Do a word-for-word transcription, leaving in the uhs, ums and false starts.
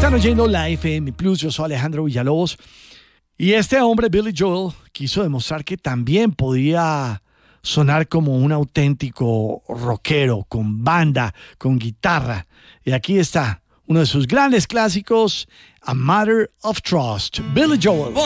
Están oyendo la F M Plus, yo soy Alejandro Villalobos. Y este hombre, Billy Joel, quiso demostrar que también podía sonar como un auténtico rockero, con banda, con guitarra. Y aquí está uno de sus grandes clásicos, A Matter of Trust, Billy Joel.